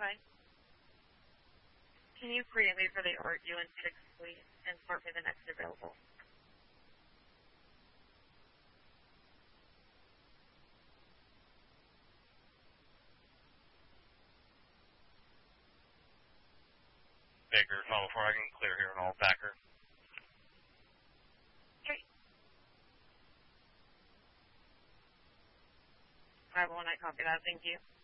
Hi. Can you create me for the Art UN6, please, and start me the next available? Baker, call before I can clear here and all Packer. Okay. I will not copy that. Thank you.